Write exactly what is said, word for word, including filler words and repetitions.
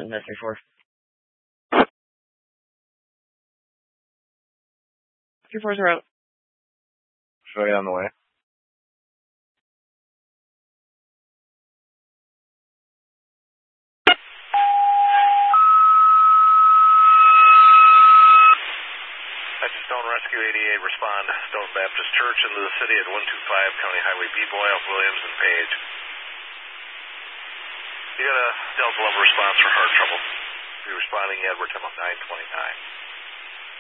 nine three four. three fours are out. Show you on the way. Stone Rescue eighty-eight, respond. Stone Baptist Church into the city at one two five County Highway B. Boyle, Williams, and Page. You got a Delta level response for heart trouble. If you're responding, Edward, time of nine twenty-nine.